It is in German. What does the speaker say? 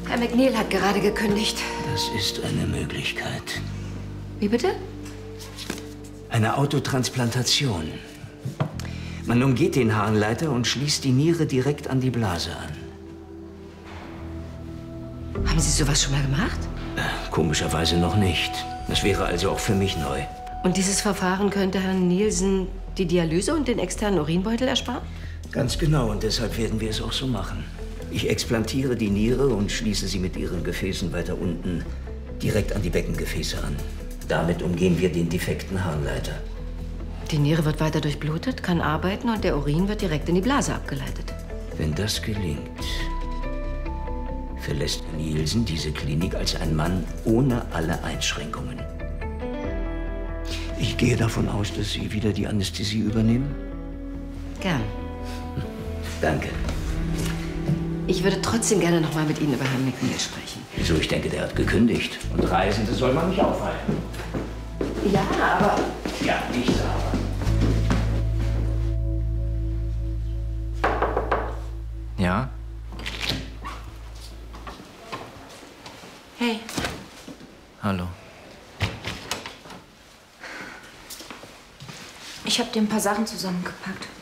Herr McNeil hat gerade gekündigt. Das ist eine Möglichkeit. Wie bitte? Eine Autotransplantation. Man umgeht den Harnleiter und schließt die Niere direkt an die Blase an. Haben Sie sowas schon mal gemacht? Komischerweise noch nicht. Das wäre also auch für mich neu. Und dieses Verfahren könnte Herrn Nielsen die Dialyse und den externen Urinbeutel ersparen? Ganz genau, und deshalb werden wir es auch so machen. Ich explantiere die Niere und schließe sie mit ihren Gefäßen weiter unten direkt an die Beckengefäße an. Damit umgehen wir den defekten Harnleiter. Die Niere wird weiter durchblutet, kann arbeiten und der Urin wird direkt in die Blase abgeleitet. Wenn das gelingt, verlässt Herr Nielsen diese Klinik als ein Mann ohne alle Einschränkungen. Ich gehe davon aus, dass Sie wieder die Anästhesie übernehmen? Gern. Danke. Ich würde trotzdem gerne noch mal mit Ihnen über Herrn McNeil sprechen. Wieso? Ich denke, der hat gekündigt. Und Reisende soll man nicht aufhalten. Ja, aber... Ja, nichts aber. Ja? Hey. Hallo. Ich habe dir ein paar Sachen zusammengepackt.